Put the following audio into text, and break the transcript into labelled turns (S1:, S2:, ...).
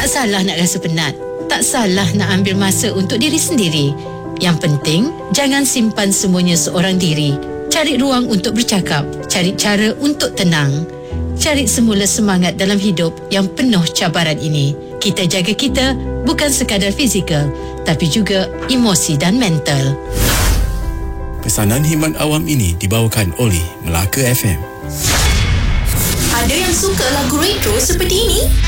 S1: Tak salah nak rasa penat. Tak salah nak ambil masa untuk diri sendiri. Yang penting, jangan simpan semuanya seorang diri. Cari ruang untuk bercakap. Cari cara untuk tenang. Cari semula semangat dalam hidup yang penuh cabaran ini. Kita jaga kita, bukan sekadar fizikal, tapi juga emosi dan mental.
S2: Pesanan khidmat awam ini dibawakan oleh Melaka FM.
S3: Ada yang suka lagu retro seperti ini?